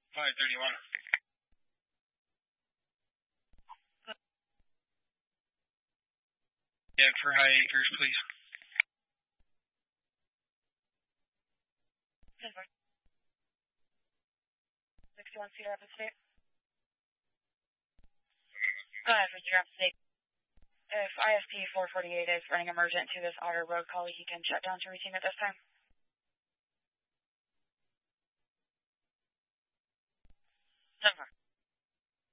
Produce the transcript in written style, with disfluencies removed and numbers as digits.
531. Yeah, for High Acres, please. 61 Cedar Rapids State. For Cedar Rapids State. If ISP 448 is running emergent to this outer road call, he can shut down to routine at this time. 7-4.